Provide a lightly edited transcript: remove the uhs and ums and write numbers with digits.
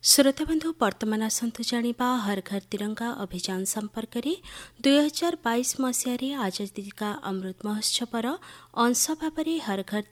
श्रोताबंधु वर्तमान आसतु जानिबा हर घर तिरंगा अभियान संपर्क में 2022 मसीह आजादी का अमृत महोत्सवर अंश भाव हर घर